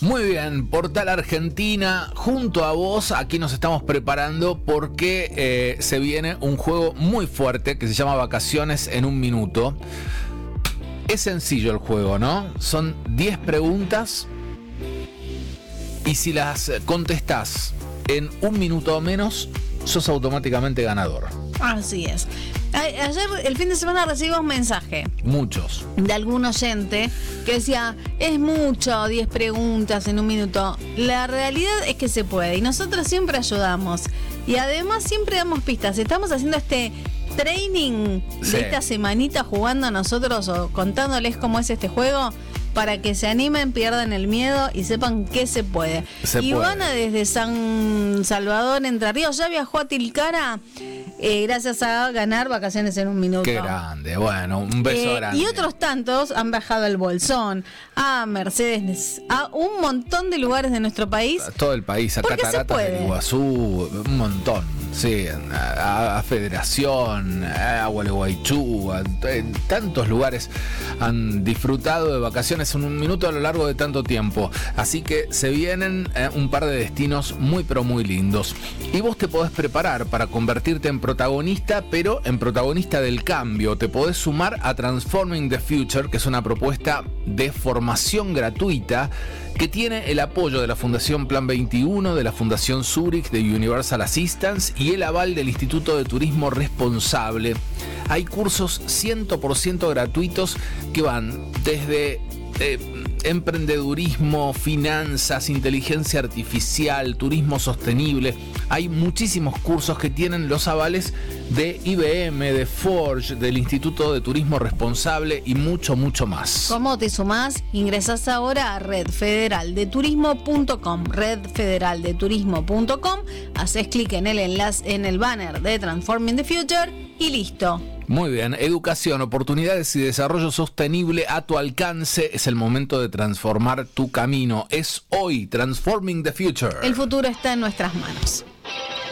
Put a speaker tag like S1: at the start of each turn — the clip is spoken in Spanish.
S1: Muy bien, Portal Argentina, junto a vos, aquí nos estamos preparando porque se viene un juego muy fuerte que se llama Vacaciones en un Minuto. Es sencillo el juego, ¿no? Son 10 preguntas y si las contestás en un minuto o menos, sos automáticamente ganador.
S2: Así es. Ayer, el fin de semana, recibimos un mensaje.
S1: Muchos.
S2: De algún oyente que decía, es mucho, 10 preguntas en un minuto. La realidad es que se puede y nosotros siempre ayudamos. Y además siempre damos pistas. Estamos haciendo este training de esta semanita jugando a nosotros o contándoles cómo es este juego para que se animen, pierdan el miedo y sepan que se puede. Ivana desde San Salvador, Entre Ríos, ya viajó a Tilcara gracias a ganar Vacaciones en un Minuto.
S1: Qué grande, bueno, un beso grande.
S2: Y otros tantos han viajado al Bolsón, a Mercedes, a un montón de lugares de nuestro país.
S1: A todo el país, a Cataratas del Iguazú, un montón. Sí, a Federación, a Gualeguaychú, en tantos lugares han disfrutado de Vacaciones en un Minuto a lo largo de tanto tiempo. Así que se vienen un par de destinos muy pero muy lindos. Y vos te podés preparar para convertirte en protagonista, pero en protagonista del cambio. Te podés sumar a Transforming the Future, que es una propuesta de formación gratuita que tiene el apoyo de la Fundación Plan 21, de la Fundación Zurich, de Universal Assistance y el aval del Instituto de Turismo Responsable. Hay cursos 100% gratuitos que van desde emprendedurismo, finanzas, inteligencia artificial, turismo sostenible. Hay muchísimos cursos que tienen los avales de IBM, de Forge, del Instituto de Turismo Responsable y mucho, mucho más.
S2: ¿Cómo te sumás? Ingresás ahora a redfederaldeturismo.com, redfederaldeturismo.com, haces clic en el enlace, en el banner de Transforming the Future y listo.
S1: Muy bien, educación, oportunidades y desarrollo sostenible a tu alcance. Es el momento de transformar tu camino. Es hoy, Transforming the Future.
S2: El futuro está en nuestras manos.